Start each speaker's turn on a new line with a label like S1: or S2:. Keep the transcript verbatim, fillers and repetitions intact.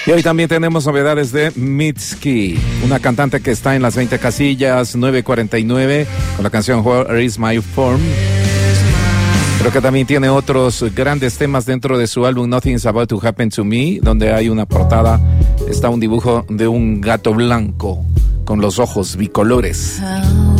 S1: Y hoy también tenemos novedades de Mitski, una cantante que está en las veinte casillas, nueve cuarenta y nueve, con la canción Where Is My Form. Pero que también tiene otros grandes temas dentro de su álbum Nothing's About to Happen to Me, donde hay una portada, está un dibujo de un gato blanco con los ojos bicolores.